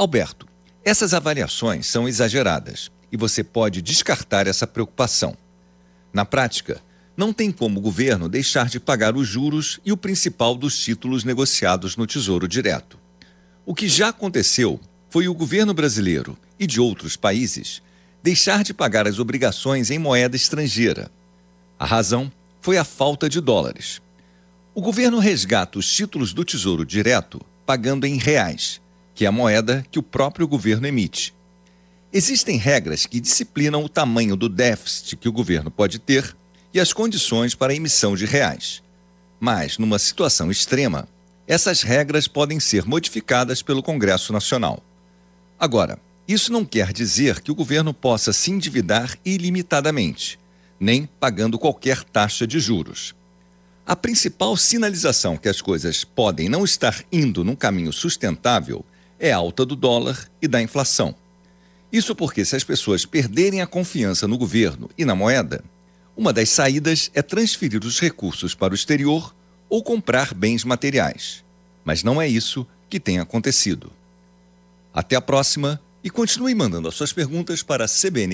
Alberto, essas avaliações são exageradas e você pode descartar essa preocupação. Na prática, não tem como o governo deixar de pagar os juros e o principal dos títulos negociados no Tesouro Direto. O que já aconteceu foi o governo brasileiro e de outros países deixar de pagar as obrigações em moeda estrangeira. A razão foi a falta de dólares. O governo resgata os títulos do Tesouro Direto pagando em reais, que é a moeda que o próprio governo emite. Existem regras que disciplinam o tamanho do déficit que o governo pode ter e as condições para a emissão de reais. Mas, numa situação extrema, essas regras podem ser modificadas pelo Congresso Nacional. Agora, isso não quer dizer que o governo possa se endividar ilimitadamente, nem pagando qualquer taxa de juros. A principal sinalização que as coisas podem não estar indo num caminho sustentável é a alta do dólar e da inflação. Isso porque, se as pessoas perderem a confiança no governo e na moeda, uma das saídas é transferir os recursos para o exterior ou comprar bens materiais. Mas não é isso que tem acontecido. Até a próxima e continue mandando as suas perguntas para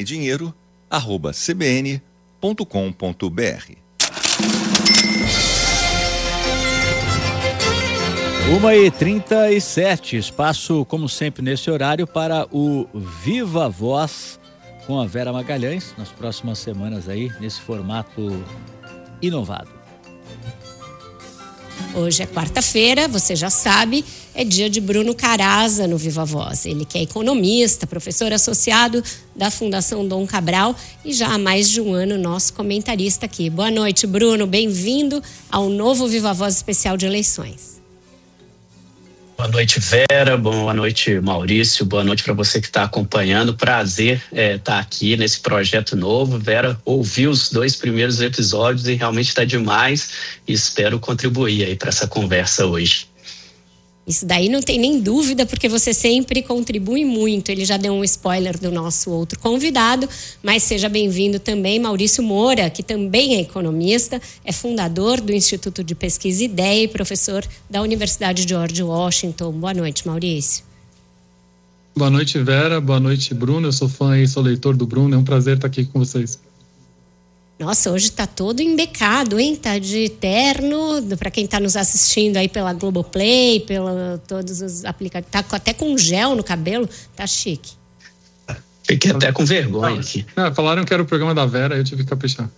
cbndinheiro@cbn.com.br. 1h37, espaço, como sempre, nesse horário para o Viva Voz com a Vera Magalhães, nas próximas semanas aí, nesse formato inovado. Hoje é quarta-feira, você já sabe, é dia de Bruno Caraza no Viva Voz. Ele que é economista, professor associado da Fundação Dom Cabral e já há mais de um ano nosso comentarista aqui. Boa noite, Bruno, bem-vindo ao novo Viva Voz especial de eleições. Boa noite, Vera. Boa noite, Maurício. Boa noite para você que está acompanhando. Prazer estar aqui nesse projeto novo. Vera, ouvi os 2 primeiros episódios e realmente está demais. E espero contribuir aí para essa conversa hoje. Isso daí não tem nem dúvida, porque você sempre contribui muito. Ele já deu um spoiler do nosso outro convidado, mas seja bem-vindo também, Maurício Moura, que também é economista, é fundador do Instituto de Pesquisa Ideia e professor da Universidade George Washington. Boa noite, Maurício. Boa noite, Vera. Boa noite, Bruno. Eu sou fã e sou leitor do Bruno. É um prazer estar aqui com vocês. Nossa, hoje tá todo embecado, hein? Tá de terno, para quem tá nos assistindo aí pela Globoplay, pela todos os aplicativos. Tá até com gel no cabelo, tá chique. Fiquei até com vergonha aqui. Falaram que era o programa da Vera, eu tive que caprichar.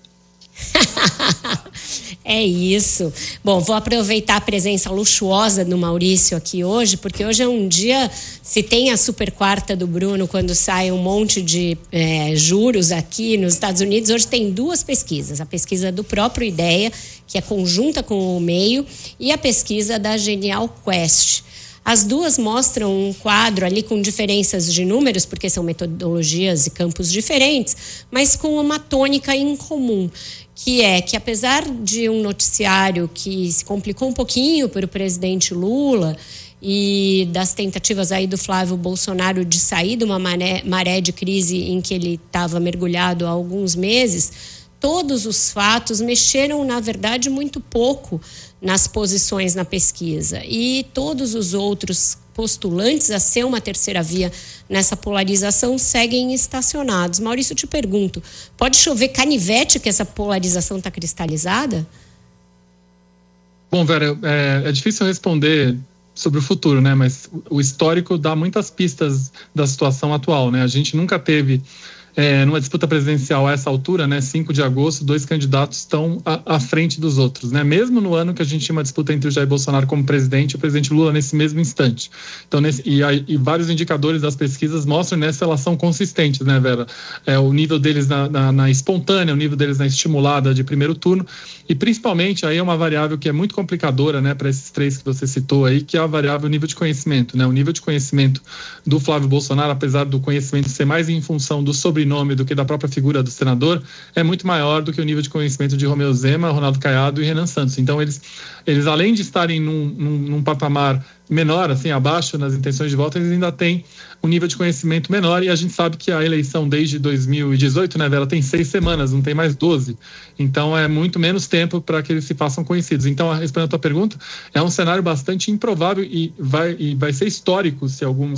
É isso. Bom, vou aproveitar a presença luxuosa do Maurício aqui hoje, porque hoje é um dia, se tem a super quarta do Bruno, quando sai um monte de juros aqui nos Estados Unidos, hoje tem 2 pesquisas. A pesquisa do próprio Ideia, que é conjunta com o Meio, e a pesquisa da Genial Quest. As duas mostram um quadro ali com diferenças de números, porque são metodologias e campos diferentes, mas com uma tônica em comum, que é que apesar de um noticiário que se complicou um pouquinho para o presidente Lula e das tentativas aí do Flávio Bolsonaro de sair de uma maré de crise em que ele estava mergulhado há alguns meses, todos os fatos mexeram, na verdade, muito pouco nas posições na pesquisa. E todos os outros postulantes a ser uma terceira via nessa polarização seguem estacionados. Maurício, eu te pergunto, pode chover canivete que essa polarização está cristalizada? Bom, Vera, é difícil responder sobre o futuro, né? Mas o histórico dá muitas pistas da situação atual, né? A gente nunca teve numa disputa presidencial a essa altura, né, 5 de agosto, 2 candidatos estão à frente dos outros, né? Mesmo no ano que a gente tinha uma disputa entre o Jair Bolsonaro como presidente e o presidente Lula nesse mesmo instante. Então, e vários indicadores das pesquisas mostram essa relação consistente, né, Vera? O nível deles na espontânea, o nível deles na estimulada de primeiro turno, e principalmente aí é uma variável que é muito complicadora, né, para esses 3 que você citou aí, que é a variável nível de conhecimento, né? O nível de conhecimento do Flávio Bolsonaro, apesar do conhecimento ser mais em função do sobrenome do que da própria figura do senador, é muito maior do que o nível de conhecimento de Romeu Zema, Ronaldo Caiado e Renan Santos. Então eles além de estarem num patamar menor, assim, abaixo nas intenções de voto, eles ainda têm um nível de conhecimento menor, e a gente sabe que a eleição desde 2018, né, Vera, tem 6 semanas, não tem mais 12. Então é muito menos tempo para que eles se façam conhecidos. Então, respondendo a tua pergunta, é um cenário bastante improvável e vai ser histórico se